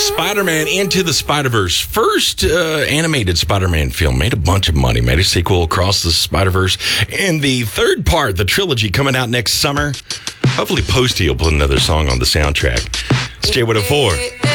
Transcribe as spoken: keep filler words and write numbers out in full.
Spider-Man Into the Spider-Verse. First uh, animated Spider-Man film. Made a bunch of money. Made a sequel, Across the Spider-Verse. And the third part, the trilogy, coming out next summer. Hopefully Posty will put another song on the soundtrack. It's J one oh four.